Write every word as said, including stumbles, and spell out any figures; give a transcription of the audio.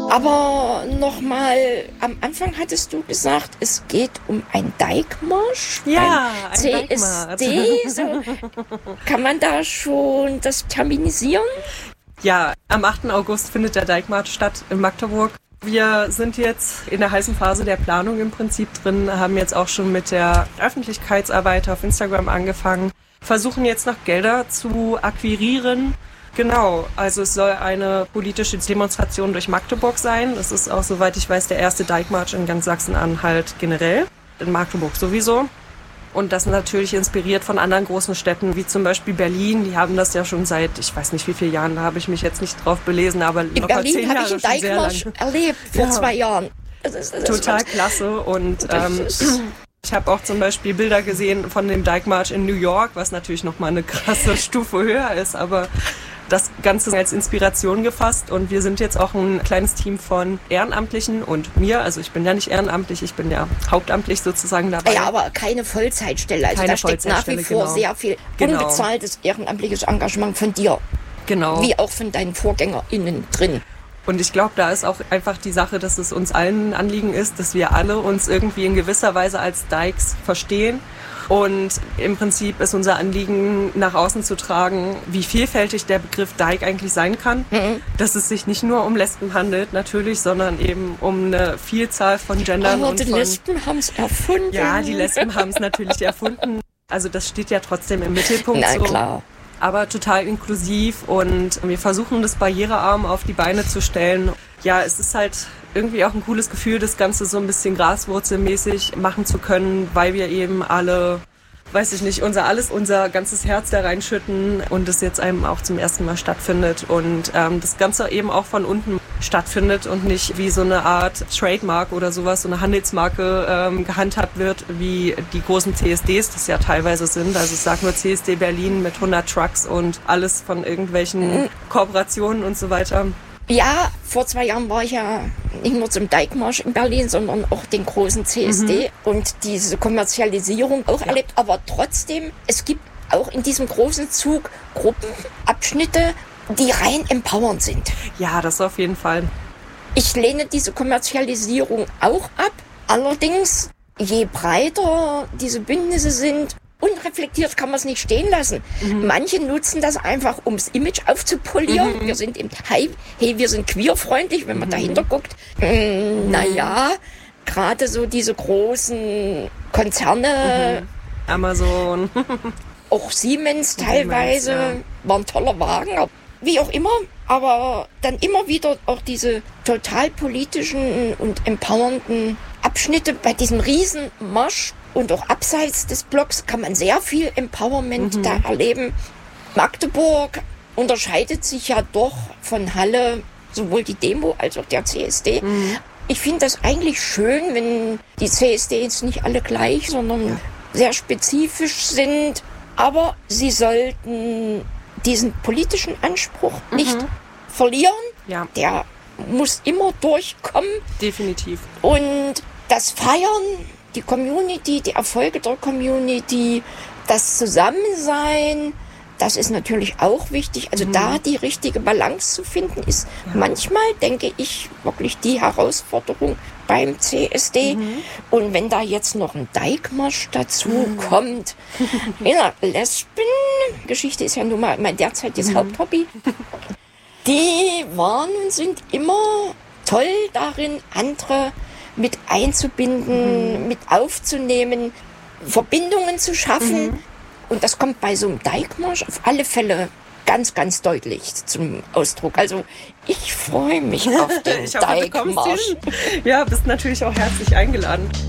Aber nochmal, am Anfang hattest du gesagt, es geht um einen Dijkmarsch. Ja, ein C S D. So. Kann man da schon das terminisieren? Ja, am achten August findet der Dijkmarsch statt in Magdeburg. Wir sind jetzt in der heißen Phase der Planung im Prinzip drin, haben jetzt auch schon mit der Öffentlichkeitsarbeit auf Instagram angefangen, versuchen jetzt noch Gelder zu akquirieren. Genau, also es soll eine politische Demonstration durch Magdeburg sein. Das ist auch, soweit ich weiß, der erste Dijkmarsch in ganz Sachsen-Anhalt generell, in Magdeburg sowieso. Und das natürlich inspiriert von anderen großen Städten, wie zum Beispiel Berlin. Die haben das ja schon seit, ich weiß nicht wie viele Jahren, da habe ich mich jetzt nicht drauf belesen, aber in locker Berlin zehn habe Jahre ich einen Dijkmarsch erlebt, vor ja. zwei Jahren. Das ist, das Total ist klasse und ähm, ist ich habe auch zum Beispiel Bilder gesehen von dem Dijkmarsch in New York, was natürlich nochmal eine krasse Stufe höher ist, aber das Ganze als Inspiration gefasst und wir sind jetzt auch ein kleines Team von Ehrenamtlichen und mir, also ich bin ja nicht ehrenamtlich, ich bin ja hauptamtlich sozusagen dabei. Ja, aber keine Vollzeitstelle, also keine da steckt nach wie vor genau. sehr viel genau. unbezahltes ehrenamtliches Engagement von dir, genau. wie auch von deinen VorgängerInnen drin. Und ich glaube, da ist auch einfach die Sache, dass es uns allen ein Anliegen ist, dass wir alle uns irgendwie in gewisser Weise als Dykes verstehen. Und im Prinzip ist unser Anliegen, nach außen zu tragen, wie vielfältig der Begriff Dyke eigentlich sein kann. Mhm. Dass es sich nicht nur um Lesben handelt, natürlich, sondern eben um eine Vielzahl von Gendern. Aber und die von, Lesben haben es erfunden. Ja, die Lesben haben es natürlich erfunden. Also das steht ja trotzdem im Mittelpunkt. Na so. klar. Aber total inklusiv und wir versuchen das barrierearm auf die Beine zu stellen. Ja, es ist halt irgendwie auch ein cooles Gefühl, das Ganze so ein bisschen graswurzelmäßig machen zu können, weil wir eben alle, weiß ich nicht, unser alles, unser ganzes Herz da reinschütten und es jetzt einem auch zum ersten Mal stattfindet und ähm, das Ganze eben auch von unten stattfindet und nicht wie so eine Art Trademark oder sowas, so eine Handelsmarke ähm, gehandhabt wird, wie die großen C S Ds das ja teilweise sind. Also ich sag nur C S D Berlin mit hundert Trucks und alles von irgendwelchen mhm. Kooperationen und so weiter. Ja, vor zwei Jahren war ich ja nicht nur zum Dijkmarsch in Berlin, sondern auch den großen C S D mhm. und diese Kommerzialisierung auch ja. erlebt. Aber trotzdem, es gibt auch in diesem großen Zug Gruppenabschnitte, die rein empowernd sind. Ja, das auf jeden Fall. Ich lehne diese Kommerzialisierung auch ab. Allerdings, je breiter diese Bündnisse sind, unreflektiert kann man es nicht stehen lassen. Mhm. Manche nutzen das einfach, ums Image aufzupolieren. Mhm. Wir sind im Hype, hey, wir sind queerfreundlich, wenn man mhm. dahinter guckt. Mm, naja, gerade so diese großen Konzerne, mhm. Amazon, auch Siemens teilweise, Siemens, ja. war ein toller Wagen, wie auch immer. Aber dann immer wieder auch diese total politischen und empowernden Abschnitte bei diesem Riesenmarsch. Und auch abseits des Blocks kann man sehr viel Empowerment mhm. da erleben. Magdeburg unterscheidet sich ja doch von Halle, sowohl die Demo als auch der C S D. Mhm. Ich finde das eigentlich schön, wenn die C S Ds nicht alle gleich, sondern ja. sehr spezifisch sind. Aber sie sollten diesen politischen Anspruch mhm. nicht verlieren. Ja. Der muss immer durchkommen. Definitiv. Und das Feiern, die Community, die Erfolge der Community, das Zusammensein, das ist natürlich auch wichtig. Also mhm. da die richtige Balance zu finden, ist ja. manchmal, denke ich, wirklich die Herausforderung beim C S D. Mhm. Und wenn da jetzt noch ein Dijkmarsch dazu mhm. kommt, ja, Lesben-Geschichte ist ja nun mal mein derzeitiges mhm. Haupthobby. Die waren und sind immer toll darin, andere mit einzubinden, mhm. mit aufzunehmen, Verbindungen zu schaffen. Mhm. Und das kommt bei so einem Dijkmarsch auf alle Fälle ganz, ganz deutlich zum Ausdruck. Also ich freue mich auf den ich hoffe, Dijkmarsch. Ja, bist natürlich auch herzlich eingeladen.